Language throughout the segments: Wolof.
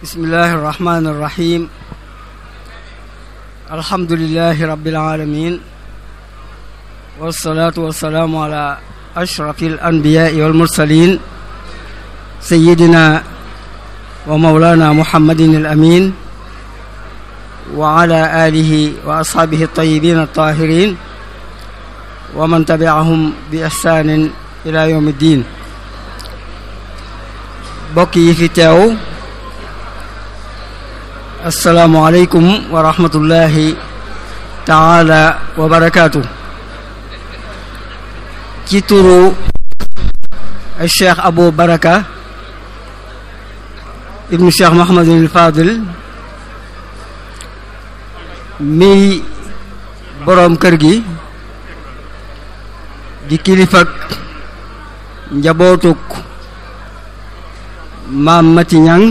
bismillahi irrahmani irrahim alhamdulilahi rabbil alamin wassalatu wassalaamu ala ashrafi al anbiyaai wal mursalin sayidina wa mawlana muhammadin al amin wa ala alihi wa ashaabihi at-tayyibin at-tahirin wa man tabi'ahum bi ihsanin ila yawmi ddin. bokk yi fi teew, assalaamu aleykum wa rahmatullahi taala wa barakaatu. ci turu Cheikh Abou Baraka ibnu Cheikh Mouhamadul Fadil mi boroom kër gi di kilifak njabootuk maam Mati Ñang,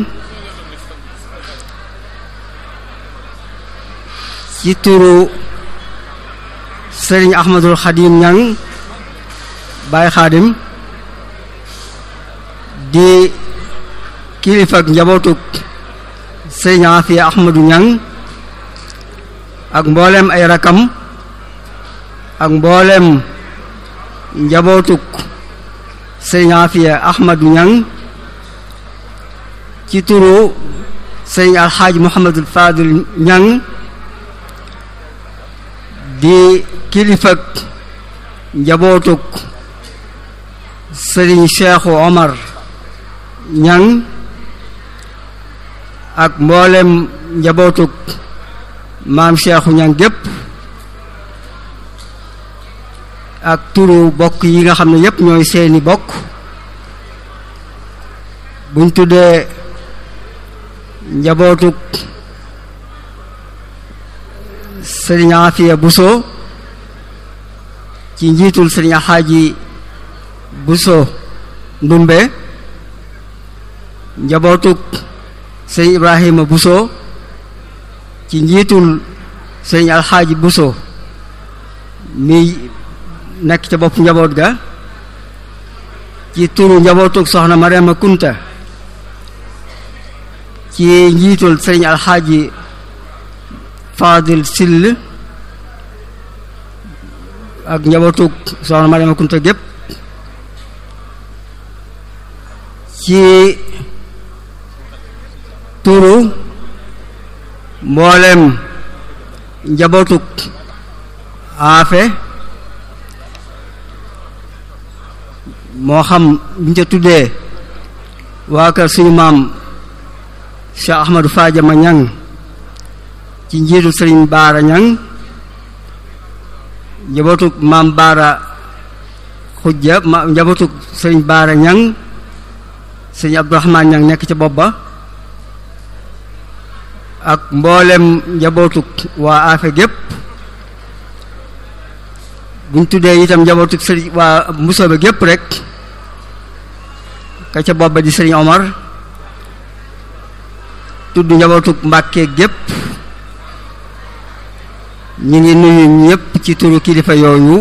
ci turu Sëriñ Ahmadul Xadim Ñang Baay Xaadim di kilifak njabootuk Sëriñ Afiya Ahmadu Ñang ak mboolem ay rakam ak mboolem njabootuk Sëriñ Afiya Ahmadu Ñang, ci turu Sëriñ Alxaaji Muhammadul Fadil Ñang di kilifak njabootuk Sëriñ Cheikhu Omar Ñang ak mboolem njabootuk maam Cheikhu Ñang gépp, ak turu bokk yi nga xam ne yépp ñooy seeni bokk. buñ tuddee njabootuk Sëriñ Afiya Buso ci njiitul Sëriñ Alxaaji Buso Ndumbe, njabootuk Sëriñ Ibrahima Buso ci njiitul Sëriñ Alxaaji Buso mi nekk ca bopp njaboot ga, ci turu njabootuk soxna Mariama Kunta ci njiitul Sëriñ Alxaaji Fadil Sill ak njabootuk soxna Mariama Kunta gépp, ci turu mboolem njabootuk Afe, moo xam buñ ca tuddee waa kër suñu maam Cheikh Ahmadou Fadiama Ñang ci njiitu Sëriñ Baara Ñang, njabootuk maam Baara Xujja, njabootuk Sëriñ Baara Ñang, Sëriñ Abdourahmane Ñang nekk ca bopp ba, ak mboolem njabootuk waa Afe gépp. buñ tuddee itam njabootuk sëriñ waa Mbusoobe gépp rek, ka ca bopp ba di Sëriñ Omar, tudd njabootuk Mbàkke gépp. ñu ngi nuyu ñëpp ci turu kilifa yooyu,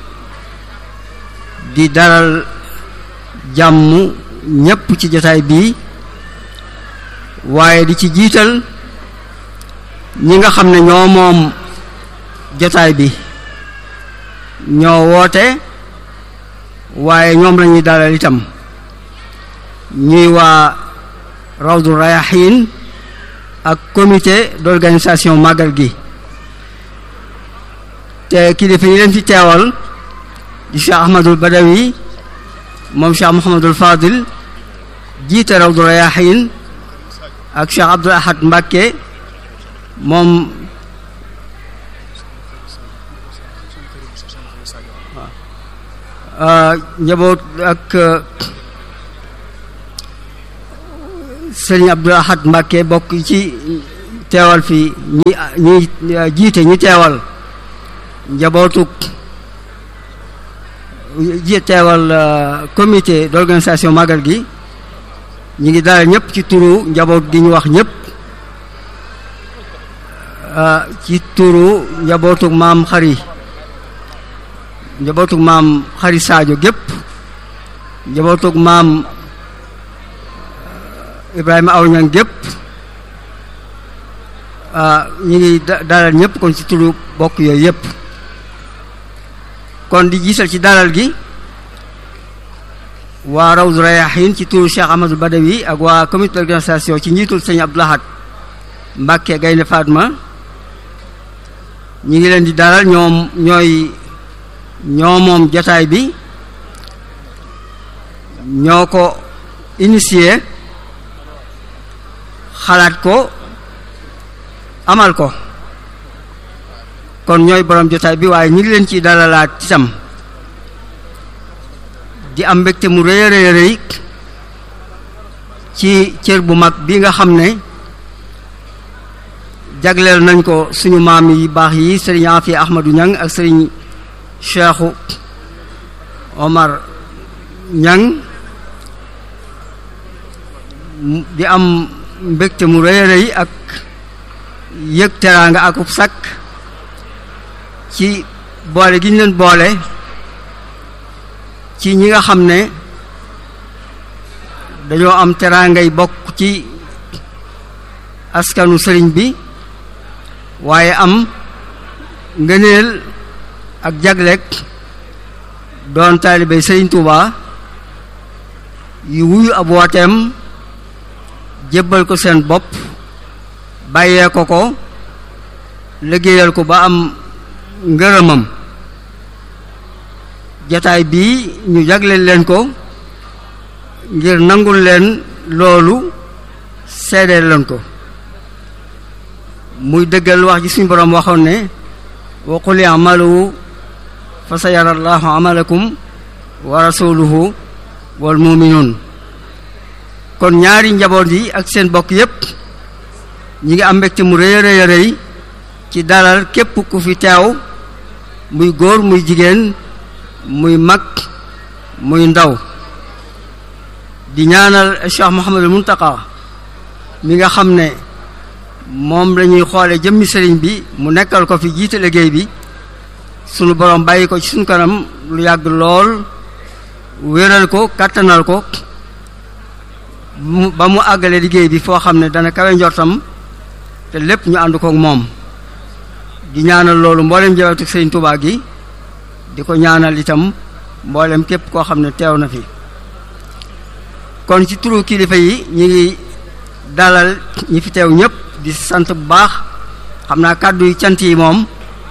di dalal jàmm ñëpp ci jotaay bii, waaye di ci jiital ñi nga xam ne ñoo moom jotaay bi, ñoo woote waaye ñoom lañuy dalal itam, ñuy waa Rawdu Rayahin ak comité d'organisation màggal gi. te kilifa yi leen fi teewal di Cheikh Ahmadul Badawi moom Cheikh Mouhamadul Fadil jiite Rawdu Rayahin, ak Cheikh Abdul Ahad Mbàkke moom njaboot, ak Sëriñ Abdul Ahad Mbàkke bokk ci teewal fi ñi jiite ñi teewal njabootuk teewal comité d'organisation magal gi. ñi ngi dalal ñëpp ci turu njaboot gi ñu wax ñëpp, ci turu njabootuk maam Xari, njabootuk maam Xari Sadio gépp, njabootuk maam Ibrahima Aw Ñang gépp, ñu ngi dalal ñëpp kon ci turu bokk yooyu yëpp kon di gisal ci dalal gi waa Rawdu Rayaahiin ci turu Cheikh Ahmadou Badawi ak waa comité d'organisation ci njiitul sëñ Abdou Lahad Mbàkke Gaynde Fatma ñi ngi leen di dalal ñoo moom jataay bi ñoo ko initié xalaat ko amal ko kon ñooy borom jotaay bi waaye ñi ngi leen ciy dalalaat itam di am mbégte mu rëy a rëy ci cër bu mag bi nga xam ne jagleel nañ ko suñu maam yi baax yi sëriñ Afi Ahmadou Niang ak sëriñ Cheikhu Omar Niang di am mbégte mu rëy a rëy ak yëg teraanga akub sakk ci boole gi ñu leen boole ci ñi nga xam ne dañoo am teraangay bokk ci askanu sëriñ bi waaye am ngëneel ak jagleek doon taalibey sëriñ Tuuba yu wuyu ab wooteem jébbal ko seen bopp bàyyee ko liggéeyal ko ba am ngërëmam jataay bii ñu jagleel leen ko ngir nangul leen loolu seedeel leen ko muy dëggal wax ji suñu boroom waxoon ne wa qul i'malu fa sayara Allahu amalakum wa rasuluhu wal mu'minun kon ñaari njaboot yi ak seen bokk yépp ñi ngi am mbégte mu rëy a rëy ci dalal képp ku fi teew muy góor muy jigéen muy mag muy ndaw di ñaanal Cheikh Mouhamadul Mountakha mi nga xam ne moom lañuy xoole jëmmi sëriñ bi mu nekkal ko fi jiite liggéey bi sunu borom bàyyi ko ci sunu kanam lu yàgg lool wéral ko kàttanal ko ba mu àggale liggéey bi foo xam ne dana kawe njortam te lépp ñu ànd kook moom di ñaanal loolu mboolem jawatu sëriñ Tuubaa gi di ko ñaanal itam mboolem képp koo xam ne teew na fi kon ci turu kilifa yi ñi ngi dalal ñi fi teew ñëpp di sant bu baax xam naa kàddu yi cant yi moom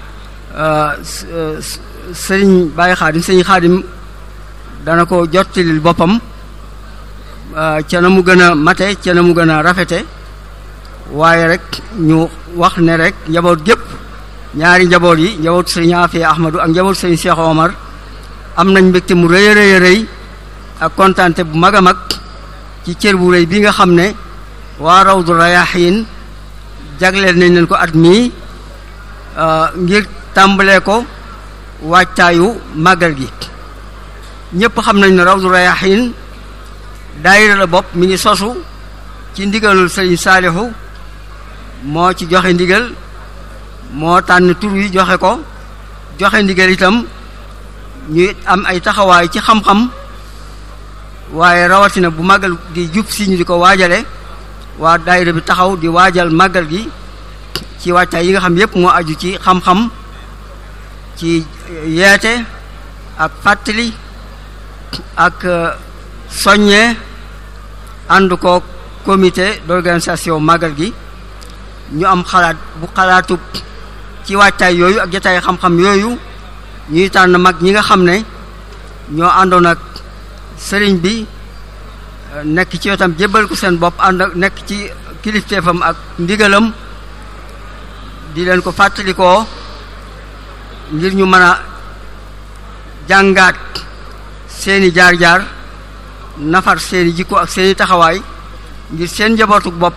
sëriñ Baye Xaadim sëriñ Xaadim dana ko jottilil boppam ca na mu gën a mate ca na mu gën a rafete waaye rek ñu wax ne rek njaboot gépp ñaari njaboot yi njaboot sëriñ Afi Ahmadou ak njaboot sëriñ Cheikh Omar am nañ mbégte mu rëy a rëy a rëy ak kontaante bu mag a mag ci cër bu rëy bi nga xam ne waa Rawdu Rayaahiin jagleel nañ leen ko at mii ngir tàmbalee ko waajtaayu màggal gi ñëpp xam nañ ne Rawdu Rayaahiin daayira la bopp mi ngi sosu ci ndigalul sëriñ Saalihu moo ci joxe ndigal moo tànn tur wi joxe ko joxe ndigal itam ñuy am ay taxawaay ci xam-xam waaye rawatina bu màggal gi jub si ñu di ko waajale waa daayira bi taxaw di waajal màggal gi ci wàccaay yi nga xam yépp moo aju ci xam-xam ci yeete ak fàttali ak soññee ànd ko comité d'organisation màggal gi ñu am xalaatub ci wàccaay yooyu ak jotaay xam-xam yooyu ñuy tànn mag ñi nga xam ne ñoo àndoon ak sëriñ bi nekk ci wetam jébbal ko seen bopp ànd ak nekk ci kilifteefam ak ndigalam di leen ko fàttalikoo ngir ñu mën a jàngaat seeni jaar-jaar nafar seeni jikko ak seeni taxawaay ngir seen njabootuk bopp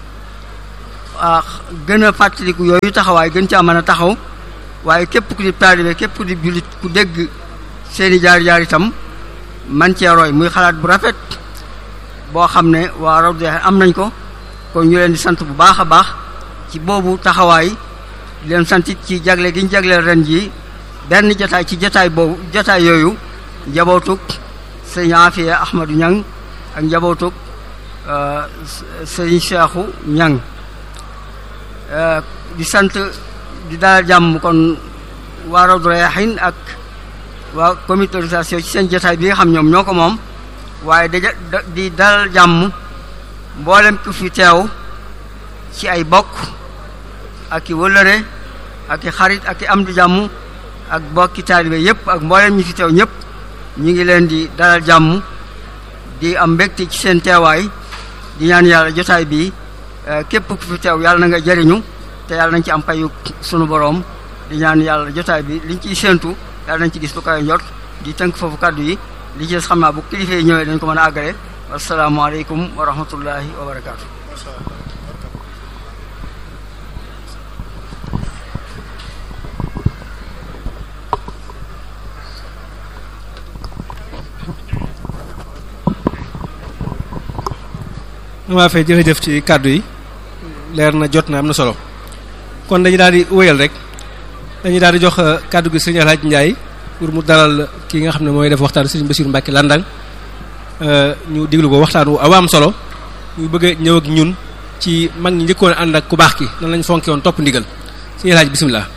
gën a fàttaliku yooyu taxawaay gën caa mën a taxaw waaye képp ku di taalibe képp ku di jullit ku dégg seeni jaar-jaar itam man cee roy muy xalaat bu rafet boo xam ne waa Rawdu am nañ ko kon ñu leen di sant bu baax a baax ci boobu taxawaay di leen sant ci jagle gi ñu jagleel ren ji benn jataay ci jataay boobu jataay yooyu njabootug sëñ Afiya Ahmadou Niang ak njabootug sëñ Cheikhu Niang di sant di dalal jàmm kon waa Rawdu Rayaahiin ak waa comité d'organisation ci seen jotaay bi nga xam ñoom ñoo ko moom waaye di dalal jàmm mboolem ku fi teew ci ay bokk ak i wëllëre ak i xarit ak i am di jàmm ak bokki taalibe yépp ak mboolem ñi fi teew ñépp ñu ngi leen di dalal jàmm di am mbégte ci seen teewaay di ñaan yàlla jotaay bi képp ku fi teew yàlla na nga jëriñu te yàlla nañ ci am payu sunu boroom di ñaan yàlla jotaay bi liñ ciy séentu yàlla nañ ci gis lu koy njort di tënk foofu kàddu yi li ci xam naa bu kilifa yi ñëwee dañ ko mën a àggale asalaamaaleykum wa rahmatullahi wa barakaatu. maa fay jërëjëf ci kàddu yi leer na jot na am na solo kon dañu daal di wéyal rek dañuy daal di jox kàddu gi sëñ Alhaji Ndiaye pour mu dalal ki nga xam ne mooy def waxtaan sëñ Bassirou Mbacké Landang ñu diglu ko waxtaan wu am solo ñu bëgg a ñëw ak ñun ci mag ñi njëkkoon ànd ak ku baax ki nan lañ fonke woon topp ndigal sëñ Alhaji bisimilah.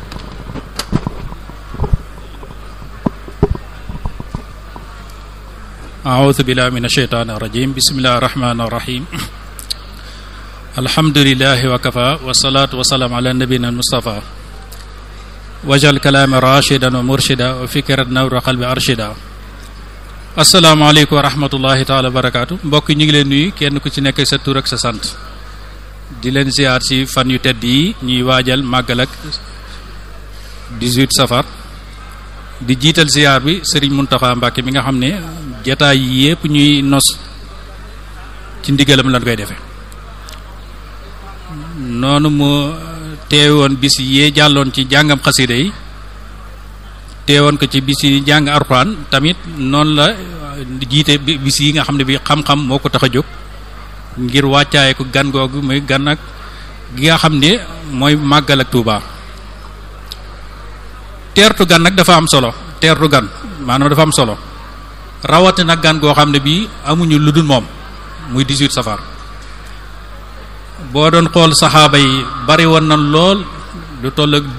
a'uuzu billahi mina shaytaani rajiim bismillahi rahmaani rahiim alhamdulillahi wa kafa wa salaatu wa salaam ala nabiyina mustafa wajal kalaami rashidan wa murshida wa fikrat nawra qalbi arshida asalaamaaleykum wa rahmatullahi taala wa barakaatu mbokk ñu ngi leen nuyu kenn ku ci nekk sa tur ak sa sant di leen ziar ci fan yu tedd yi ñuy waajal màggal ak 18 safar di jiital ziar bi Serigne Mountakha Mbacké mi nga xam ne jataay yépp ñuy nos ci ndigalam lan koy defee noonu mu teewoon bis yee jàlloon ci jàngam xasida yi teewoon ko ci bis yi jàng Alxuraan tamit noonu la jiite bis yi nga xam ne bi xam-xam moo ko tax a jóg ngir wàccaay ko gan googu muy gan ak gi nga xam ne mooy màggal ak Tuuba teertu gan nag dafa am solo teertu gan maanaam dafa am solo rawatina gan goo xam ne bii amuñu lu dul moom muy 18 safar boo doon xool saxaaba yi bari woon na lool lu toll ak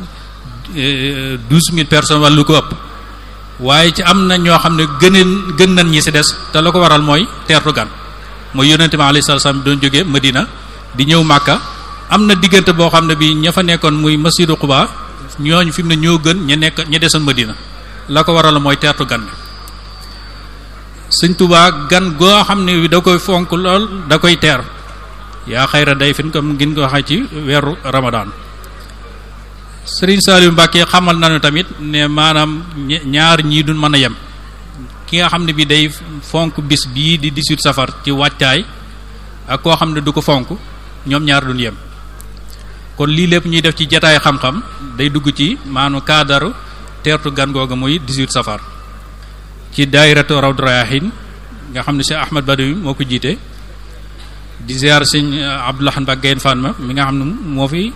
12,000 personnes wala lu ko ëpp waaye ci am na ñoo xam ne gën nañ ñi ci des te la ko waral mooy teertu gan mooy yonente bi alayhi salaam doon jógee Medina di ñëw Màkka am na diggante boo xam ne bii ña fa nekkoon muy masjidu Quba ñooñu fi mu ne ñoo gën ña desoon Medina la ko waral mooy teertu gan Sëñ Tuubaa gan goo xam ne da koy fonk lool da koy teer yaa xayra day fin comme ngeen ko waxee ci weeru Ramadan Sëriñ Saliou Mbacké xamal nañu tamit ne maanaam ñaar ñii duñ mën a yem ki nga xam ne bi day fonk bis bii di 18 safar ci wàccaay ak koo xam ne du ko fonk ñoom ñaar duñ yem kon lii lépp ñuy def ci jataay xam-xam day dugg ci maanu kaadaru teertu gan googa muy 18 safar ci daayiratu Rawdu Rayaahiin nga xam ne Cheikh Ahmad Badawi moo ko jiite di ziar sëñ Abdoulaye Mbacké Gaynde Fatma mi nga xam ne moo fi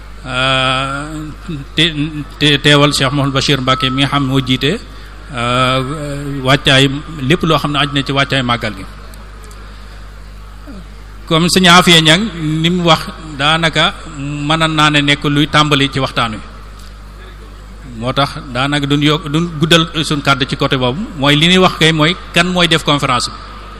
teewal Cheikh Mouhamadou Bachir Mbacké mi nga xam moo jiite wàccaay lépp loo xam ne aju na ci wàccaay màggal gi comme sëñ Afia Ñang ni mu wax daanaka mën naa ne nekk luy tàmbali ci waxtaan wi moo tax daanaka duñ guddal suñ kàddu ci côté boobu mooy li ñuy wax kay mooy kan mooy def conférence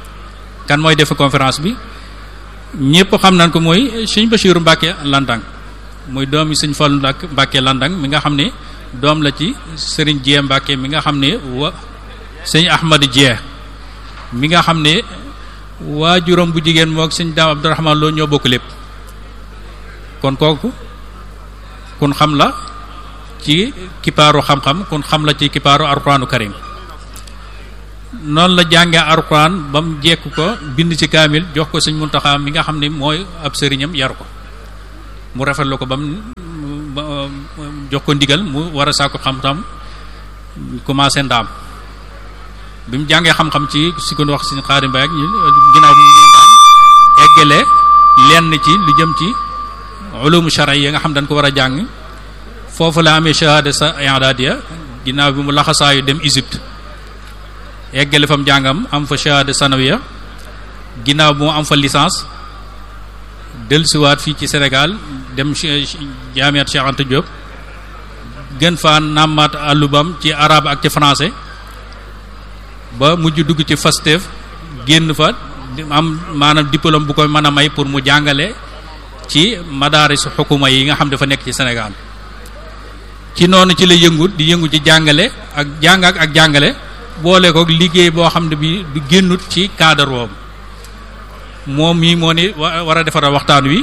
bi ñëpp xam nañ ko mooy sëñ Bassirou Mbacké Landang muy doomi sëñ Fallou Mbacké Landang mi nga xam ne doom la ci Serigne Dieng Mbacké mi nga xam ne sëñ Ahmad Dieng mi nga xam ne waajuram bu jigéen mook sëñ Daam Abdourahmane Lo ñoo bokk lépp kon kooku kun xam la ci kipaaru xam-xam kun xam la ci kipaaru Alxuraanu Karim noonu la jàngee Alxuraan ba mu jekk ko bind ci kaamil jox ko sëñ Muntaxa mi nga xam ne mooy ab sëriñam yar ko mu rafetlu ko ba mu jox ko ndigal mu war a sàkku xam-xam commencé ndaam bi mu jàngee xam-xam ci si ko wax sëñ Xaadim Baay ak ginnaaw bi mu ndaam eggale lenn ci lu jëm ci ulumu shar'iyya yi nga xam dañ ko war a jàng foofu la amee shahada sa i'dadiya ginnaaw bi mu laxasaayu dem Égypte eggale fam jàngam am fa shahada sanawiya ginnaaw bi mu am fa licence dellusiwaat fii ci Sénégal dem jaamiat Cheikh Anta Diop gën faa nàmmaat àllubam ci arabe ak ci français ba mujj dugg ci Pastef génn fa am maanaam diplôme bu koy mën a may pour mu jàngale ci madaaris xukuma yi nga xam dafa nekk ci Sénégal ci noonu ci la yëngu di yëngu ci jàngale ak jàngale boole ko liggéey boo xam ne bi du génnut ci cadre boobu moom mii moo ni war a defaral waxtaan wi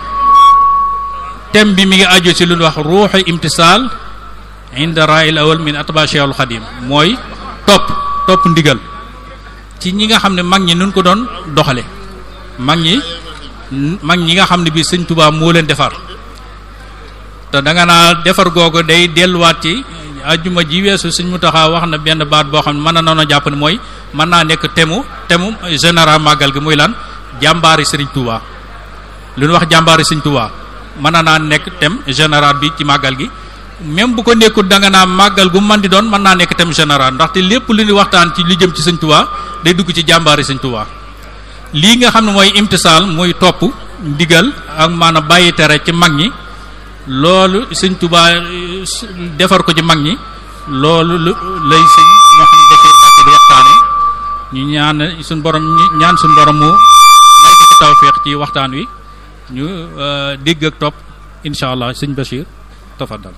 thème bi mi ngi aju ci lu ñu wax ruuxu imtisaal inda ra'il awal min atba Cheikhul Khadim mooy topp ndigal ci ñi nga xam ne mag ñi nun ko doon doxale mag ñi nga xam ne bi Sëñ Tuubaa moo leen defar te danga naa defar googu day delluwaat ci ajjuma ji weesu Sëñ Muntaxa wax na benn baat boo xam ne mën na noonu jàpp ne mooy mën naa nekk thème général màggal gi muy lan jàmbaari Sëriñ Tuubaa lu ñu wax jàmbaari Sëriñ Tuubaa mën na naa nekk thème général bi ci màggal gi même bu ko nekkul da nga naa màggal gu mën di doon mën naa nekk thème général ndaxte lépp lu ñuy waxtaan ci lu jëm ci Sëriñ Tuubaa day dugg ci jàmbaari Sëriñ Tuubaa lii nga xam ne mooy imtisaal muy topp ndigal ak maanaam bàyyi tere ci mag ñi loolu Sëriñ Tuubaa defar ko ci mag ñi loolu lay sëñ moo xam ne dafay bàkk di waxtaane ñu ñaan suñ borom mu may ko ci tawfeex ci waxtaan wi ñu dégg ak topp insha allah sëñ Bachir tafaddal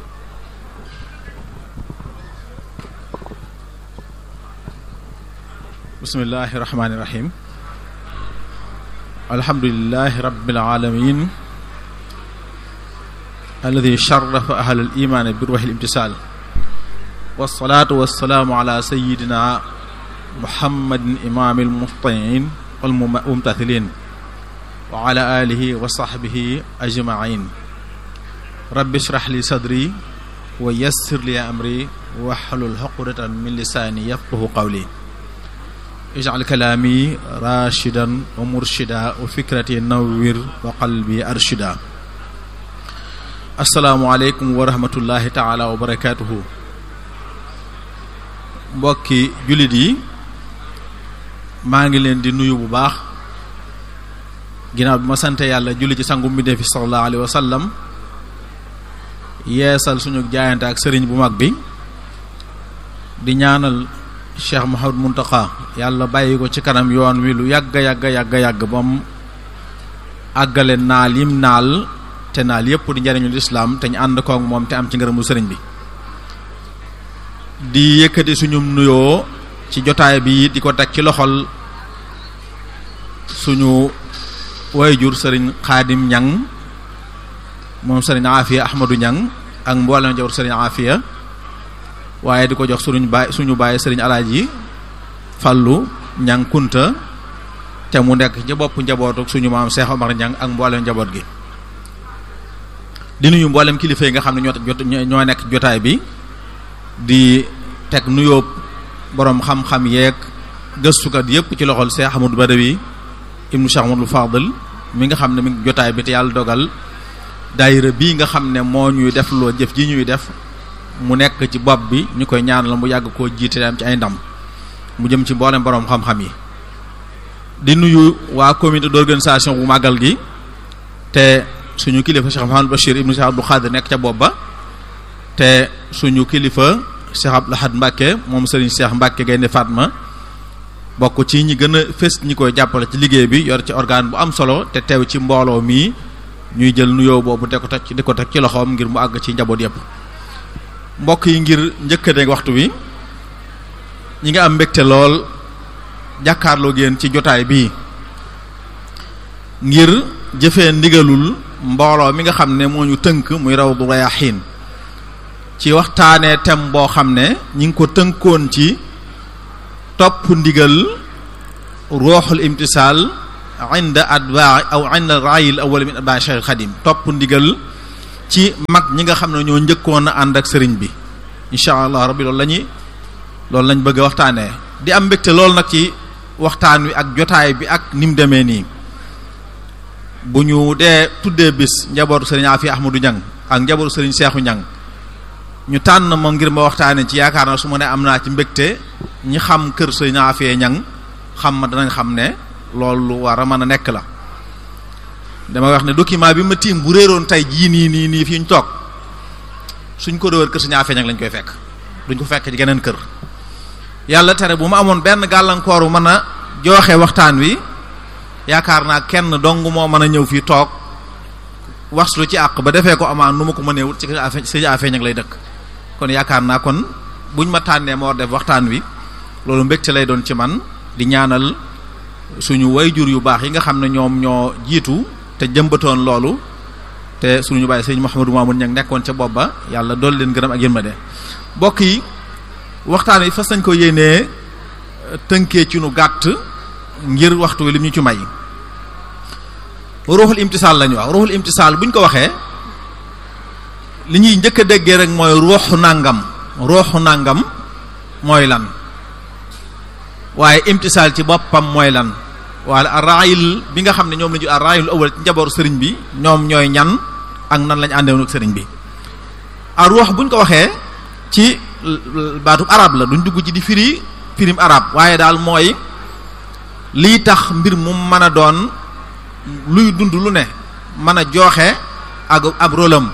bismillahi rahmaani rahim alhamdulillahi rabbil alamin alladi sharafa ahlal iman bir wahil imtisal wassalatu wassalamu ala sayyidina muhammadin imamil muhtain wal mumtathilin wa ala alihi wa sahbihi ajma'in rabbi shrah li sadri wa yassir li amri wahlul uqdatan min lisani yafqahu qawli ij'al kalami rashidan wa murshida wa fikrati nawwir wa qalbi arshida assalaamu aleykum wa rahmatullahi taala wa barakatuhu mbokki jullit yi maa ngi leen di nuyu bu baax ginnaaw bi ma sante yàlla julli ci sangu mbindéef fi sallallahu alayhi wa sallam yeesal suñu jaayante ak sëriñ bu mag bi di ñaanal Cheikh Mouhamadou Mountakha yàlla bàyyi ko ci kanam yoon wi lu yàgg ba mu àggale naal yim naal te naal yépp di njariñu lislaam te ñu ànd kook moom te am ci ngërëmu sëriñ bi di yëkkati suñu nuyoo ci jotaay bi di ko teg ci loxol suñu wayjur sëriñ Xaadim Ñang moom sëriñ Afiya Ahmadou Ñang ak mboolem jawr sëriñ Afiya waaye di ko jox suñu baay sëriñ Alaaji Fallu Ñang Kunta te mu nekk ci bopp njabootu suñu maam Cheikh Omar Ñang ak mboolem njaboot gi di nuyu mboolem kilifa yi nga xam ne ñoo nekk jotaay bi di teg nuyoo boroom xam-xam yeeg gëstukat yépp ci loxol Cheikh Ahmadou Badawi ibnu Cheikh Ahmadou Fadl mi nga xam ne mi ngi jotaay bi te yàlla dogal daayira bii nga xam ne moo ñuy def loo jëf ji ñuy def mu nekk ci bopp bi ñu koy ñaanal mu yàgg koo jiite am ci ay ndam mu jëm ci mboolem boroom xam-xam yi di nuyu waa comité d'organisation bu màggal gi te suñu kilifa Cheikh Mouhamadou Bachir ibnu Cheikh Abdou Khadir nekk ca bopp ba te suñu kilifa Cheikh Abdou Lahad Mbacke moom Serigne Cheikh Mbacke Gaynde Fatma bokk ci ñi gën a fës ñi koy jàppale ci liggéey bi yor ci organe bu am solo te teew ci mbooloo mii ñuy jël nuyoo boobu di ko teg ci loxoom ngir mu àgg ci njaboot yépp mbokk yi ngir njëkkate waxtu wi ñi nga am mbégte lool jàkkaarloo génn ci jotaay bii ngir jëfee ndigalul mbooloo mi nga xam ne moo ñu tënk muy Rawdu Rayaahiin ci waxtaanee thème boo xam ne ñi ngi ko tënkoon ci topp ndigal ruuxul imtisaal inda adbaa aw inda raayil awwal min adbaa Cheikh Khadim topp ndigal ci mag ñi nga xam ne ñoo njëkkoon a ànd ak sëriñ bi incha allah rabbi loolu lañ bëgg a waxtaanee di am mbégte loolu nag ci waxtaan wi ak jotaay bi ak ni mu demee nii bu ñu dee tuddee bis njabootu sëriñ Afiya Ahmadou Ñang ak njabootu sëriñ Seexu Ñang ñu tànn ma ngir ma waxtaanee ci yaakaar na su ma ne am naa ci mbégte ñi xam kër sëriñ Afiya Ñang xam ma danañ xam ne loolu lu war a mën a nekk la dama wax ne document bi ma tiim bu réeroon tey jii nii fi ñu toog suñ ko dëwër kër Sëriñ Afia Ñang lañ koy fekk duñ ko fekk ci geneen kër. yàlla tere bu ma amoon benn gàllankooru mën a jooxe waxtaan wi yaakaar naa kenn dong moo mën a ñëw fii toog waxtu ci àq ba defee ko amaan nu ma ko mëneewul ci Sëriñ Afia Ñang lay dëkk. kon yaakaar naa kon buñ ma tànnee moo def waxtaan wi loolu mbégte lay doon ci man di ñaanal suñu wayjur yu baax yi nga xam ne ñoom ñoo jiitu te jëmbatoon loolu te suñu bàyyi sëñ Mouhamadou Mamoun Niang nekkoon ca bopp ba yàlla dool leen gërëm ak yërmande. mbokk yi waxtaan wi fas nañ ko yéenee tënkee ci nu gàtt ngir waxtu wi lim ñu ci may. ruuxul imtisaal lañu wax ruuxul imtisaal buñ ko waxee li ñuy njëkk a déggee rek mooy ruuxu nàngam mooy lan waaye imtisaal ci boppam mooy lan waaye arraayil bi nga xam ne ñoom la ñu arraayil awal ci njabootu sëriñ bi ñoom ñooy ñan ak nan lañ àndewoon ak sëriñ bi. a ruux buñ ko waxee ci baatu arab la duñ dugg ci di firim arab waaye daal mooy lii tax mbir mu mën a doon luy dund lu ne mën a jooxe ak ab rolam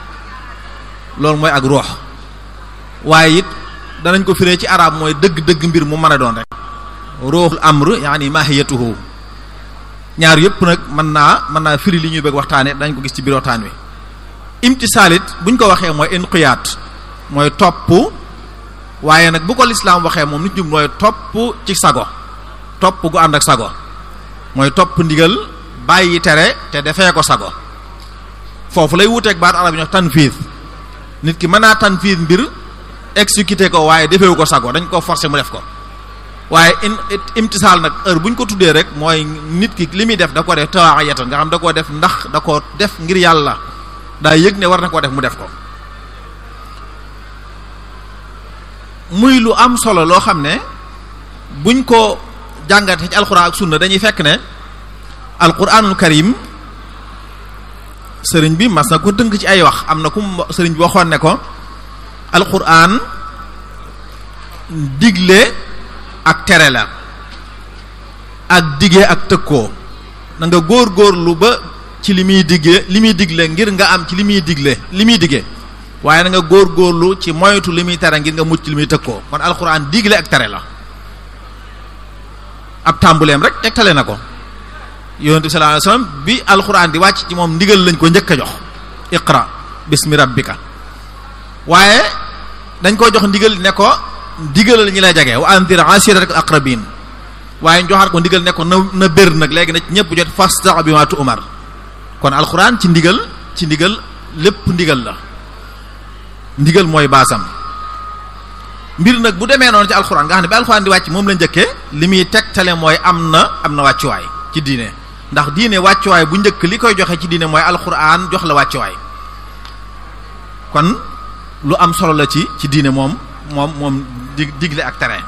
loolu mooy ak ruux waaye it danañ ko firee ci arab mooy dëgg-dëgg mbir mu mën a doon rek ruuxul amr yaani mahiyatuhu ñaar yëpp nag mën naa firi li ñuy bëgg waxtaane dañ ko gis ci biir waxtaan wi. imtisaalit buñ ko waxee mooy inqiyaat mooy topp waaye nag bu ko lislaam waxee moom nit ñi mooy topp ci sago topp gu ànd ak sago mooy topp ndigal bàyyi tere te defee ko sago foofu lay wuteeg baat arab yi ñox tanfiid nit ki mën naa tanfiid mbir exécuté ko waaye defewu ko sago dañ ko forcer mu def ko waaye imtisaal nag heure bu ñu ko tuddee rek mooy nit ki li muy def da ko def tawaayatan nga xam da koo def ndax da koo def ngir yàlla daa yëg ne war na koo def mu def ko muy lu am solo loo xam ne buñ ko jàngate ci alquran ak sunna dañuy fekk ne alquranul karim sëriñ bi mas na ko tënk ci ay wax am na ku sëriñ bi waxoon ne ko alquran digle ak tere la ak dige ak tëkkoo na nga góor-góorlu ba ci li muy digle ngir nga am ci li muy dige waaye na nga góor-góorlu ci moytu li muy tere ngir nga mucc li muy tëkkoo kon alquran digle ak tere la ab tàmbuleem rek tegtale na ko yonent bi sallallahu alayhi wasallam bi alquran di wàcc ci moom ndigal lañ ko njëkk a jox iqra bismi rabbika waaye dañ ko jox ndigal ne ko ndigal ñi lay jege wa anzir ashiratak aqrabin waaye joxaat ko ndigal ne ko na bér nag léegi na ñëpp jot fasta bi ma tu umar kon alquran ci ndigal lépp ndigal la ndigal mooy baasam mbir nag bu demee noonu ci alquran nga xam ne bi alquran di wàcc moom la njëkkee li muy tegtale mooy am na wàccuwaay ci diine ndax diine wàccuwaay bu njëkk li koy joxe ci diine mooy alquran jox la wàccuwaay kon lu am solo la ci diine moom digle ak tere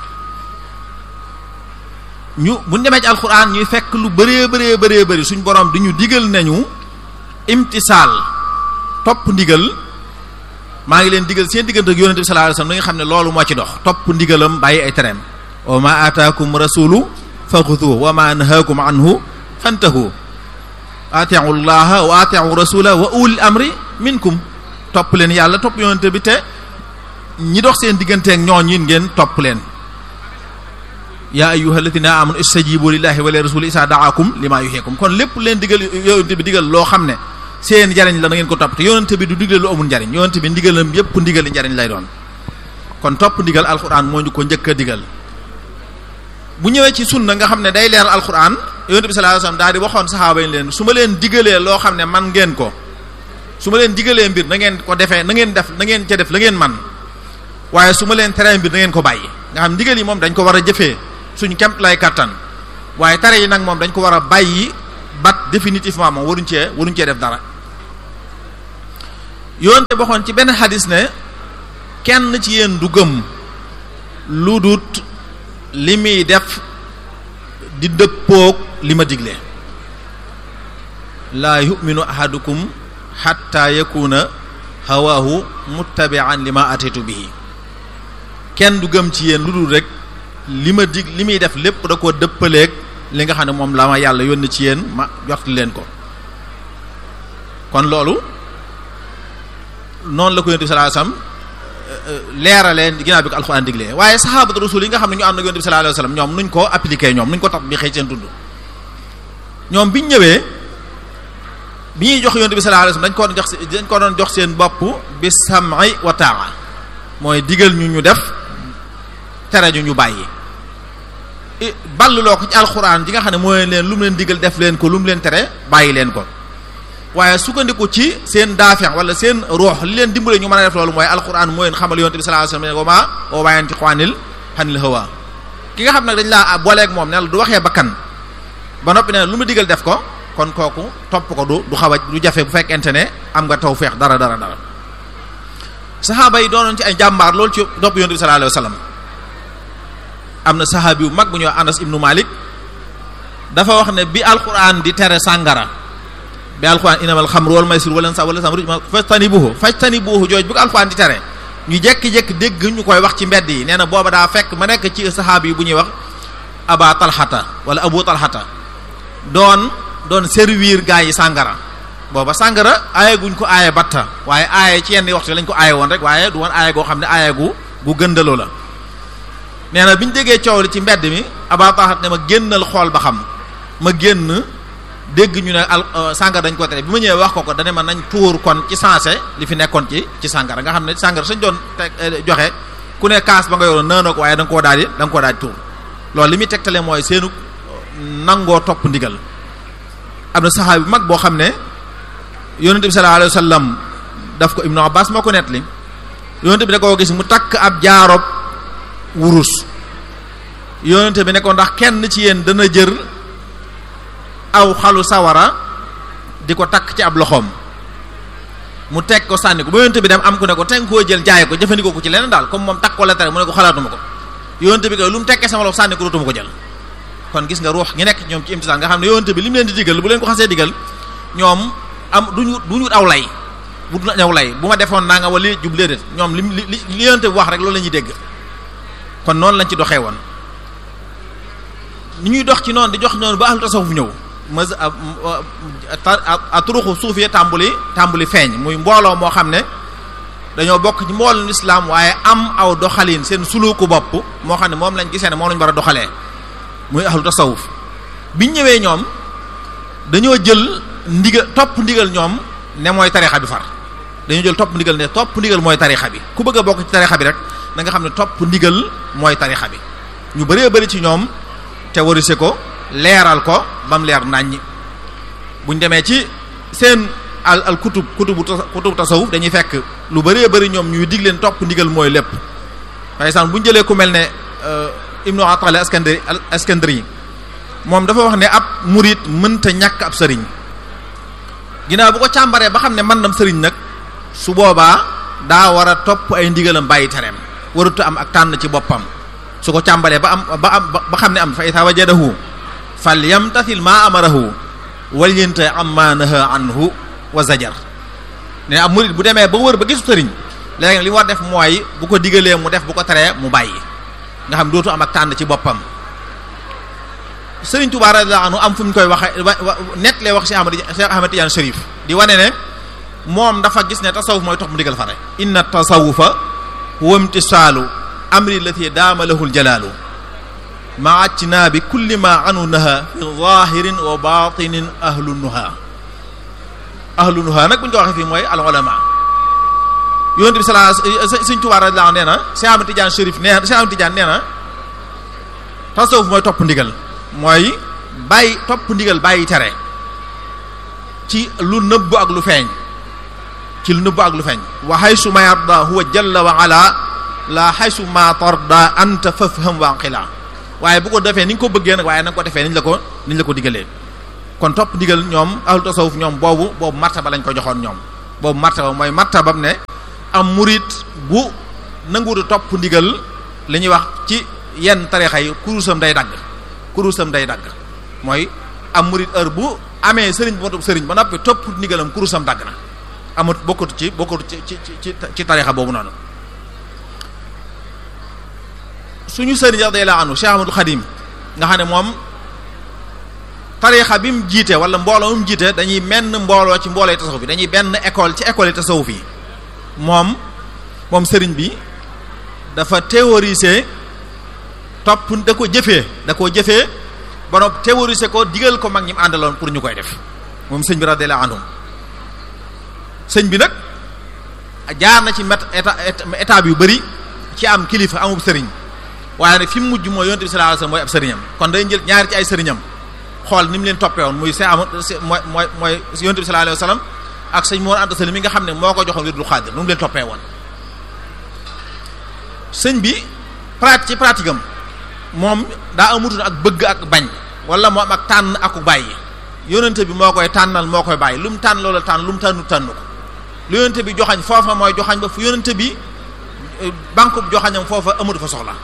ñu bu ñu demee ci alquran ñuy fekk lu bëree bëri suñ borom di ñu digal nañu imtisaal topp ndigal maa ngi leen digal seen diggante ak yonent bi sallallahu alayhi wasallam nga xam ne loolu moo ci dox topp ndigalam bàyyi ay tereem wa ma ataakum rasulu faxuduhu wa ma nahaakum anhu fantahu atiu llaha wa atiu rasula wa ulil amri minkum topp leen yàlla topp yonent bi te ñi dox seen digganteeg ñooñu ngeen topp leen yaa ayyuha alladhina amanu istajibu lillahi wa li rasuli isa da'akum lima yuhyikum kon lépp leen digal yonent bi digal loo xam ne seen njariñ la na ngeen ko topp te yonent bi du digle lu amul njariñ yonent bi ndigalam yépp ndigali njariñ lay doon kon topp ndigal alquran moo ñu ko njëkk a digal bu ñëwee ci sunna nga xam ne day leeral alquran yonent bi sallallahu alayhi wasallam daal di waxoon saxaaba yi leen su ma leen digalee loo xam ne man ngeen ko su ma leen digalee mbir na ngeen ko defee na ngeen ca def la ngeen man waaye su ma leen teree mbir na ngeen ko bàyyi nga xam ndigal yi moom dañ ko war a jëfee suñ kemt lay kattan waaye tere yi nag moom dañ ko war a bàyyi bat définitivement moom waruñ cee def dara yonte waxoon ci benn xadis ne kenn ci yéen du gëm lu dut li muy def di dëppoog li ma digle laa yu'minu ahadukum hatta yakuna hawaahu muttabi'an li ma atitu bihi kenn du gëm ci yéen lu dul rek li muy def lépp da koo dëppaleeg li nga xam ne moom la ma yàlla yónni ci yéen ma jot leen ko kon loolu noonu la ko yonent bi sallallahu alayhi wasallam leeraleen ginnaaw bi ko alxuraan diglee waaye sahabatu rasul yi nga xam ne ñu ànd ak yonent bi sallallahu alayhi wasallam ñoom nuñ ko appliqué ñoom nuñ ko tax bi xëy seen dund ñoom biñ ñëwee bi ñuy jox yonent bi sallallahu alayhi wasallam dañ ko doon jox seen bopp bi sam'i wa ta'a mooy digal ñu def tere ñu bàyyi balluloo ko ci alxuraan ji nga xam ne mooy leen lu mu leen digal def leen ko lu mu leen tere bàyyi leen ko waaye sukkandiku ci seen daafi wala seen ruux li leen dimbale ñu mën a def loolu mooy alxuraan mooy leen xamal yonent bi sallallahu alayhi wasallam wa ma yantiqu anil hawa ki nga xam nag dañ laa booleeg moom ne la du waxee bakkan ba noppi ne lu mu digal def ko kon kooku topp ko du xaw a du jafe bu fekkente ne am nga tawfeex dara saxaaba yi doonoon ci ay jàmbaar loolu ci topp yonent bi sallallahu alayhi wasallam am na saxaabi yu mag bu ñuy wax Anas ibnu Malik dafa wax ne bi alquran di tere sàngara bi alquran inamal xamru wal maysir wala sa wala sam ruj fajtanibuhu jooj bu ko alquran di tere ñu jekki-jekki dégg ñu koy wax ci mbedd yi nee na booba daa fekk ma nekk ci saxaabi yi bu ñuy wax aba talxata wala abu talxata doon servir gaa yi sàngara booba sàngara aaye guñ ko aaye batta waaye aaye ci yenn waxtu lañ ko aaye woon rek waaye du woon aaye goo xam ne aaye gu gëndaloo la nee na bi ñu déggee coow li ci mbedd mi aba talxat ne ma génnal xool ba xam ma génn dégg ñu ne sàngara dañ ko tere bi ma ñëwee wax ko dane ma nañ tuur kon ci sensé li fi nekkoon ci sàngara nga xam ne sàngara sañ doon joxe ku ne kaas ba nga yoroon naanoo ko waaye da nga koo daal di tuur loolu li muy tegtale mooy seenu nangoo topp ndigal am na saxaabi bu mag boo xam ne yonent bi sallallahu alayhi wasallam daf ko Ibnu Abbas moo ko nettali yonent bi da koo gis mu takk ab jaarob wurus yonent bi ne ko ndax kenn ci yéen dana jër aw xalu sawara di ko takk ci ab loxoom mu teg ko sànni ko ba yonent bi dem am ku ne ko teg koo jël jaay ko jëfandikoo ko ci leneen daal comme moom takk ko la tere mu ne ko xalaatuma ko yonent bi ko lu mu tekkee sama loxo sànni ko dootuma ko jël kon gis nga ruux ñi nekk ñoom ci imtisaan nga xam ne yonent bi li mu leen di digal bu leen ko xasee digal ñoom am duñu aw lay bu du aw lay bu ma defoon naa nga wala jub déedéet ñoom li yonent bi wax rek loolu la ñuy dégg kon noonu lañ ci doxee woon ni ñuy dox ci noonu di jox noonu ba ahlu tasawuf ñëw turuxu suufiya tàmbuli feeñ muy mbooloo moo xam ne dañoo bokk ci mbooloo islam waaye am aw doxalin seen suluku bopp moo xam ne moom lañ gisee ne moom lañ war a doxalee muy ahlu tasawuf biñ ñëwee ñoom dañoo jël topp ndigal ñoom ne mooy tarixa bi far dañoo jël topp ndigal ne topp ndigal mooy tarixa bi ku bëgg a bokk ci tarixa bi rek da nga xam ne topp ndigal mooy tarixa bi ñu bëree bëri ci ñoom te warise ko leeral ko ba mu leer naññi buñ demee ci seen al kutubu tasawuf dañuy fekk lu bëree bëri ñoom ñuy dig leen topp ndigal mooy lépp par exemple buñ jëlee ku mel ne Ibnu Atala Askandari moom dafa wax ne ab murid mënta ñàkk ab sëriñ ginnaaw bu ko càmbaree ba xam ne man nam sëriñ nag su boobaa daa war a topp ay ndigalam bàyyi tereem waruta am ak tànn ci boppam su ko càmbaree ba xam ne am fa ita wajadahu falyamtathil ma amarahu walyanta amma naha anhu wa zajar ne ab murid bu demee ba wër ba gisu sëriñ léegi li war def mooy bu ko digalee mu def bu ko teree mu bàyyi nga xam dootu am ak tànn ci boppam Sëriñ Tuubaa radiyallahu anhu am fu mu koy waxe net lay wax Cheikh Ahmad Tidiane Chérif di wane ne moom dafa gis ne tasawuf mooy topp mu digal fare inna tasawufa huwa imtisaalu amri lati daama lahul jalaalu maacna bi kulli ma anu naha fi zahirin wa batinin ahlu nuha nag bu ñu ko waxee fii mooy al ulama yonent bi Sëriñ Tuubaa radiyallahu anhu nee na Cheikh Ahmad Tidiane Chérif Cheikh Ahmad Tidiane nee na tasawuf mooy topp ndigal mooy bàyyi topp ndigal bàyyi tere ci lu nëbb ak lu feeñ wa haysu ma yarda huwa jalla wa ala la haysu ma tarda anta fafham wa anqila waaye bu ko defee ni nga ko bëggee nag waaye na nga ko defee niñ la ko digalee kon topp ndigal ñoom ahlu tasawuf ñoom boobu martaba lañ ko joxoon ñoom boobu martaba mooy martabam ne am murid bu nanguwutu topp ndigal li ñuy wax ci yenn tarixa yi kurusam day dagg mooy am murid heure bu amee sëriñ bu matub sëriñ ba noppi topp ndigalam kurusam dagg na amut bokkatu ci tarixa boobu noonu suñu sëriñ radiyallahu anhu Cheikh Ahmadou Khadim nga xam ne moom tariixa bi mu jiite wala mbooloo mu jiite dañuy menn mbooloo ci mbooloo tasawuf bi dañuy benn école ci école yi tasawuf yi moom sëriñ bi dafa théoriser topp da ko jëfee ba noppi théoriser ko digal ko mag ñi mu àndaloon pour ñu koy def moom sëñ bi radiyallahu anhum sëñ bi nag jaar na ci étape yu bari ci am kilifa amub sëriñ waaye nag fi mu mujj mooy yonent bi sallallahu alayhi wasallam mooy ab sëriñam kon day jël ñaari ci ay sëriñam xool ni mu leen toppee woon muy mooy yonent bi sallallahu alayhi wasallam ak sëñ Mor Anta Sali mi nga xam ne moo ko joxoon wirdul xaadir nu mu leen toppee woon sëñ bi ci pratique am moom daa amutoon ak bëgg ak bañ wala moo am ak tànn ak bàyyi yonent bi moo koy tànnal moo koy bàyyi lu mu tànn loola tànn lu mu tànnu tànn ko lu yonent bi joxañ foofa mooy joxañ ba fu yonent bi banque joxañam foofa amatu fa soxla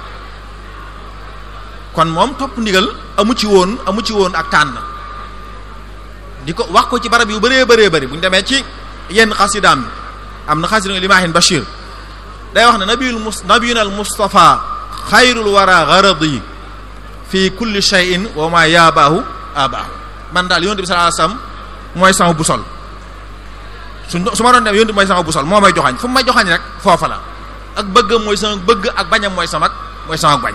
kon moom topp ndigal amu ci woon ak tànn di ko wax ko ci barab yu bëree bëri bu ñu demee ci yenn xasidaam am na xasida Limaahin Bachir day wax ne nabiyuna al Mustafa xayrul wara gharadi fi kulli shay'in wa ma yabaahu abaahu man daal yonent bi sallallahu alayhi wasallam mooy sama busol su ma doon dem yonent bi mooy sama busol moo may joxañ fu mu may joxañ rek foofa la ak bëggam mooy sama bëgg ak bañam mooy sama bañ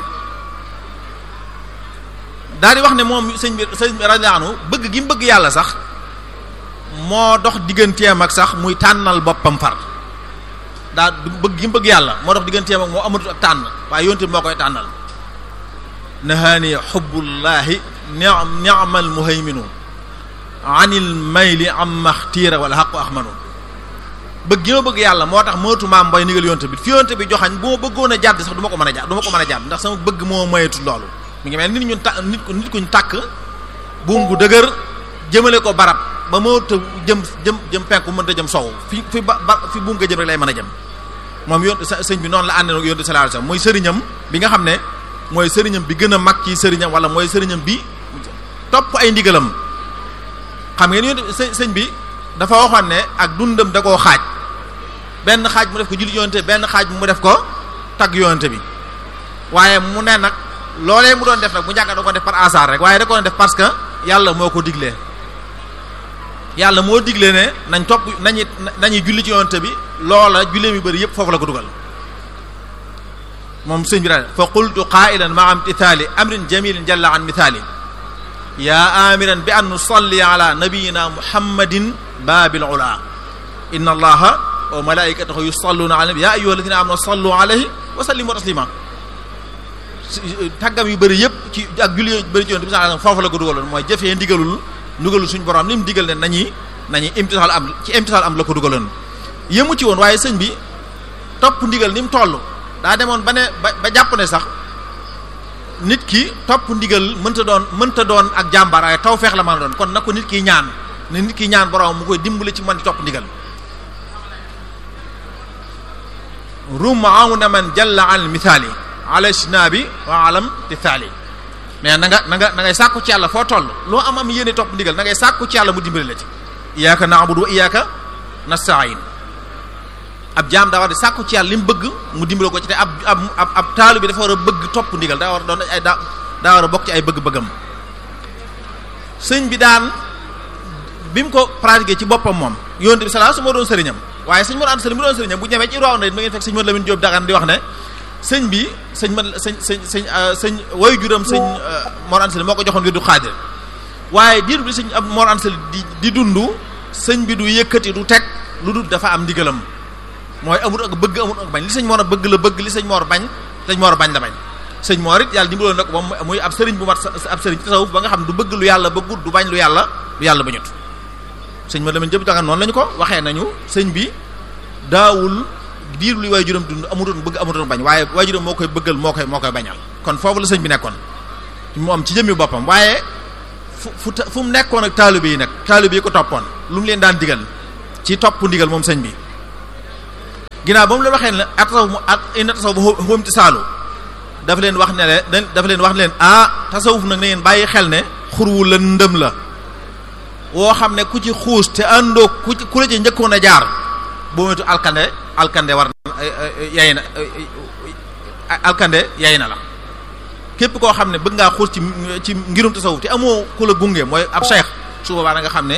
daal di wax ne moom sëñ bi radiyallahu anhu bëgg gi mu bëgg yàlla sax moo dox digganteem ak sax muy tànnal boppam far daal bëgg gi mu bëgg yàlla moo dox digganteem ak moo amatul ak tànn waaye yonent bi moo koy tànnal nahaani xubbullaahi ni'mal muhayminu anil mayli amma xtiira wala xaqu ahmanu bëgg gi ma bëgg yàlla moo tax mootu maam mboy ndigal yonent bi fi yonent bi joxañ bu ma bëggoon a jàdd sax du ma ko mën a jàdd ndax sama bëgg moo mayetul loolu mi ngi mel nit kuñ tàkk buum gu dëgër jëmale ko barab ba moo të jëm penku mënta jëm sow fi buum nga jëm rek lay mën a jëm moom sëñ bi noonu la àndee ak yonent sallallahu alayhi wasallam mooy sëriñam bi nga xam ne mooy sëriñam bi gën a mag ci sëriñam wala mooy sëriñam bi topp ay ndigalam xam ngeen yonent sëñ bi dafa waxoon ne ak dundam da koo xaaj benn xaaj mu def ko julli yonent benn xaaj mu def ko tagg yonent bi waaye mu ne nag loolee mu doon def nag bu njàkka da ko def par hasard rek waaye da ko def parce que yàlla moo ko diglee yàlla moo diglee ne nañuy julli ci yonent bi loola jullee mi bëri yépp foofu la ko dugal moom sëñ bi daal fa qultu qailan ma imtithali amrin jamilin jalla an mithali yaa amiran bi an nusalli ala nabiyina muhammadin babil ula inna allaha wa malaikatahu yusalluna ala nabi ya ayyuha alladhina amanu sallu alayhi wa sallimu taslima tàggam yu bëri yëpp ci ak julli yu bëri ci yonent bi sallallahu alayhi wasallam foofu la ko dugaloon mooy jëfee ndigalul suñu borom li mu digal ne nañuy imtisaal am la ko dugaloon yëmu ci woon waaye sëñ bi topp ndigal ni mu toll daa demoon ba jàpp ne sax nit ki topp ndigal mënta doon ak jàmbaar ay tawfeex la mën a doon kon na ko nit ki ñaan borom mu koy dimbali ci mën di topp ndigal rum awna man jalla al mithali ala sinabi wa alam tithali mais na ngay sàkku ci yàlla foo toll loo am yéene topp ndigal na ngay sàkku ci yàlla mu dimbali la ci iyyaka na'budu wa iyyaka nasta'in ab jaam daa war di sàkku ci yàlla li mu bëgg mu dimbali ko ci te ab taalu bi dafa war a bëgg topp ndigal daa war a doon daa war a bokk ci ay bëgg-bëggam sëñ bi daan bi mu ko pratiqué ci boppam moom yonent bi sallallahu alayhi wasallam moo doon sëriñam waaye sëñ Mor Anta Sali mu doon sëriñam bu ñëwee ci Irwa Ndeye ma ngeen fekk sëñ Mor Lamine Diop Dagana di wax ne sëñ bi sëñ wayu juram sëñ Mor Anta Sali moo ko joxoon wirdu xaadir waaye diir bi sëñ Mor Anta Sali di dund sëñ bi du yëkkati du teg lu dul dafa am ndigalam mooy amul ak bëgg amul ak bañ li sëñ Mor a bëgg la bëgg li sëñ Mor bañ sëñ Mor bañ la bañ sëñ Mor it yàlla dimbaloon nag moom muy ab sëriñ bu mat ab sëriñ tasawuf ba nga xam du bëgg lu yàlla bëggut du bañ lu yàlla bañut sëñ Mor Lamine Diop Dagana noonu lañu ko waxee nañu sëñ bi daawul diir lu waay juróom dund amutoon bëgg amutoon bañ waaye waay juróom moo koy bëggal moo koy bañal kon foofu la sëñ bi nekkoon moom ci jëmmi boppam waaye fu mu nekkoon ak taalibe yi ko toppoon lu mu leen daan digal ci topp ndigal moom sëñ bi ginnaaw ba mu leen waxee ne inna tasawuf huwa imtisaalu dafa leen wax ne leen tasawuf nag na ngeen bàyyi xel ne xurwu la ndëm la woo xam ne ku ci xuus te àndoo ku la ci njëkkoon a jaar boo moytu alkande war na yay na la képp koo xam ne bëgg ngaa xuus ci ngirum tasawuf te amoo ku la gunge mooy ab cheikh su boobaa da nga xam ne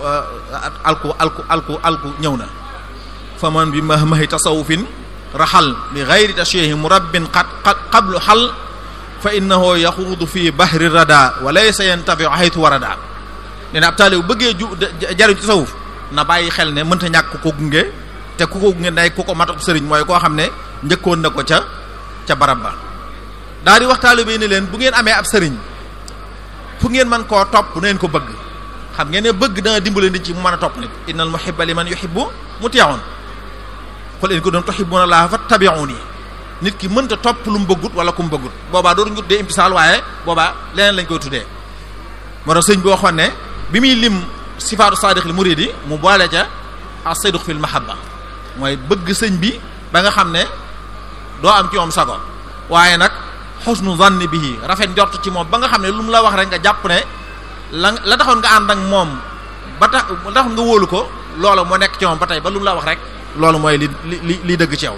alku ñëw na fa man bi mahmahi tasawufin raxal bi gayri tashehi murabbin qablu xal fa innahu yaxuudu fi bahri rada wa laysa yantafiu haytu warada nee na ab taalibe bu bëggee jariñ tasawuf na bàyyi xel ne mënta ñàkk ko gunge te ku ko gunge nay ku ko matuk sëriñ mooy koo xam ne njëkkoon na ko ca barab ba daal di wax taalibe yi ne leen bu ngeen amee ab sëriñ fu ngeen mën koo topp na ngeen ko bëgg xam ngeen ne bëgg dana dimbale nit ci mu mën a topp nit innal muhibba liman yuhibbu muti'un qul in kuntum tuhibbuna allaha fattabi'uni nit ki mënta topp lu mu bëggut wala ku mu bëggut boobaa dooruñu dee imtisaal waaye boobaa leneen lañ koy tuddee moo tax sëñ bi waxoon ne bi muy lim sifaatu saadiq li muridi mu boole ca as-sidq fil mahabba mooy bëgg sëñ bi ba nga xam ne doo am ci moom sago waaye nag husnu zanni bihi rafet njort ci moom ba nga xam ne lu mu la wax rek nga jàpp ne la taxoon nga ànd ak moom ba tax nga wóolu ko loola moo nekk ci moom ba tey ba lu mu la wax rek loolu mooy li dëgg ci yow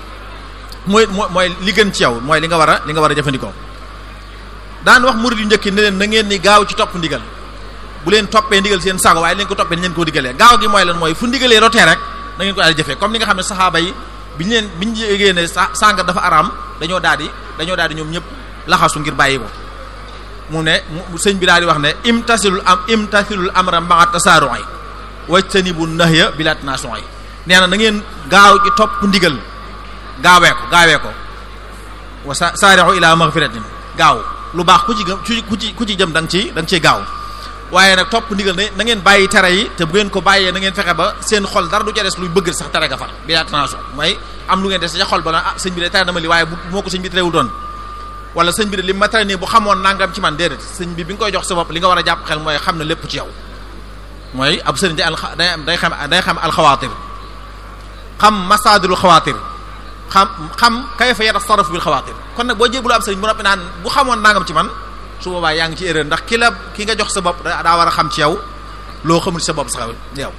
mooy li gën ci yow mooy li nga war a jëfandikoo daan wax murid yu njëkk ne leen na ngeen ni gaaw ci topp ndigal bu leen toppee ndigal seen sago waaye leen ko toppee ni leen koo digalee gaaw gi mooy lan mooy fu ndigalee rotee rek na ngeen ko daal di jëfee comme ni nga xam ne saxaaba yi biñu yégée ne sànga dafa araam dañoo daal di ñoom ñëpp laxasu ngir bàyyi ko mu ne sëñ bi daal di wax ne imtasilul amra ma'a tasaru'i wajtanibu nahya bila tanasu'i nee na ngeen gaaw ci topp ndigal gaawee ko wa sari'u ila maghfiratin gaaw lu baax ku ci jëm da nga ciy gaaw waaye nag topp ndigal ne na ngeen bàyyi tere yi te bu ngeen ko bàyyee na ngeen fexe ba seen xol dara du ca des luy bëgg sax tere ga far bila tanasu'i mooy am lu ngeen des ca xol ba na sëñ bi de tere dama li waaye moo ko sëñ bi terewul doon wala sëñ bi de li ma tere nii bu xamoon nangam ci man déedéet sëñ bi nga koy jox sa bopp li nga war a jàpp xel mooy xam ne lépp ci yow mooy ab sëriñ day xam alxawaatir xam masaadirul xawaatir xam kayfa yatasarrafu bil xawaatir kon nag boo jébbalu ab sëriñ bu noppi naan bu xamoon nangam ci man su boobaa yaa ngi ci erreur ndax ki nga jox sa bopp daa war a xam ci yow loo xamul ci sa bopp sax yow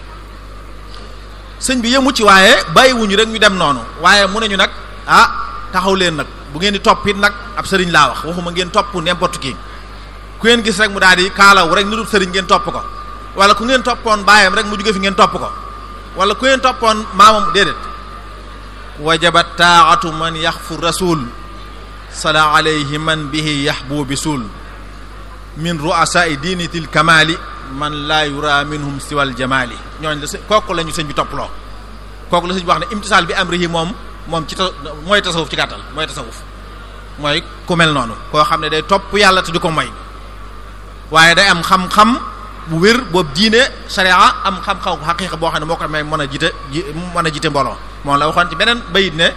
sëñ bi yëmu ci waaye bàyyiwuñu rek ñu dem noonu waaye mu ne ñu nag taxaw leen nag bu ngeen di topp it nag ab sëriñ laa wax waxuma ngeen topp n'importe qui ku ngeen gis rek mu daal di kaalaw rek nu dul sëriñ ngeen topp ko wala ku ngeen toppoon baayam rek mu jóge fi ngeen topp ko wala ku ngeen toppoon maamam déedéet wajaba taa'atu man yaxfu rasul sala alayhi man bihi yaxbu bi suul min ru'asa'i diinitil kamali man laa yura minhum siwal jamali ñooñ la kooku la ñu sëñ bi topploo kooku la sëñ bi wax ne imtisaal bi amrihi moom ci mooy tasawuf ci gàttal mooy tasawuf mooy ku mel noonu koo xam ne day topp yàlla te du ko moy waaye day am xam-xam bu wér boobu diine sharia am xam-xam xaqiiqa boo xam ne moo ko may mën a jiite mbooloo moom la waxoon ci beneen bayit ne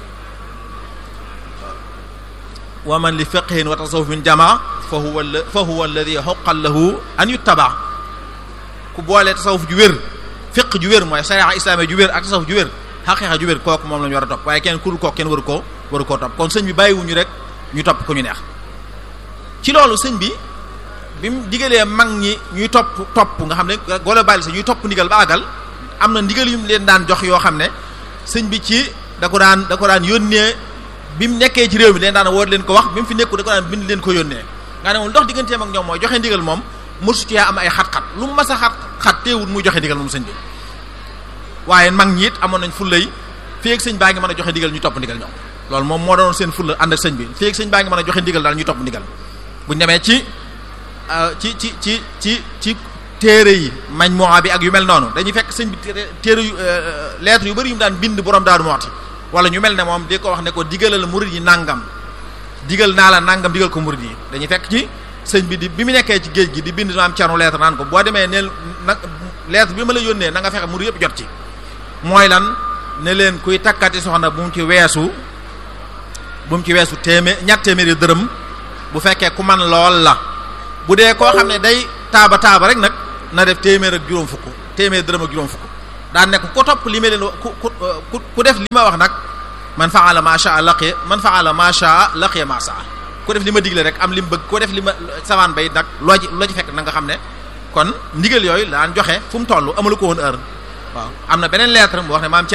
wa man li fiqhin wa tasawufin jamaa fa huwa alladhi huqqa lahu an yuttaba ku boolee tasawuf ju wér fiq ju wér mooy sharia islaamiyya ju wér ak tasawuf ju wér xaqiiqa ju wér kooku moom la ñu war a topp waaye kenn ku dul kooku kenn waru koo topp kon sëñ bi bàyyiwuñu rek ñu topp ko ñu neex ci loolu sëñ bi mu digalee mag ñi ñuy topp nga xam ne globalisé ñuy topp ndigal ba àggal am na ndigal yu mu leen daan jox yoo xam ne sëñ bi ci da ko daan yónnee bi mu nekkee ci réew mi leen daan woo leen ko wax bi mu fi nekku da ko daan bind leen ko yónnee nga ne moom dox digganteem ak ñoom mooy joxe ndigal moom mosu ci am ay xat-xat lu mu mas a xat teewul muy joxe ndigal moom sëñ bi waaye mag ñi it amoon nañ fullay fii ak sëñ baa ngi mën a joxe ndigal ñu topp ndigal ñoom loolu moom moo doon seen fulla ànd ak sëñ bi fii ak sëñ baa ngi mën a joxe ndigal daal ñu topp ndigal buñ demee ci téere yi majmu'a bi ak yu mel noonu dañuy fekk sëñ bi téere yu lettre yu bari yu mu daan bind borom Daaru Muxti wala ñu mel ne moom di ko wax ne ko digalal murid yi nangam digal naa la nangam digal ko murid yi dañuy fekk ci sëñ bi bi mu nekkee ci géej gi di bind maam Cerno lettre naan ko boo demee neel nag lettre bi ma la yónnee na nga fexe murid yëpp jot ci mooy lan ne leen kuy takkati soxna bu mu ci weesu ñatt téeméeri dërëm bu fekkee ku man lool la bu dee koo xam ne day taaba rek nag na def téeméer ak juróom fukk téeméer dërëm ak juróom fukk daan nekk ku topp li ma leen ku def li ma wax nag man fa'ala ma sha'a laqiya ma sha'a ku def li ma digle rek am li mu bëgg ku def li ma savaan bay nag loo ci fekk na nga xam ne kon ndigal yooyu daan joxe fu mu toll amalu ko woon heure waaw am na beneen lettre mu wax ne maam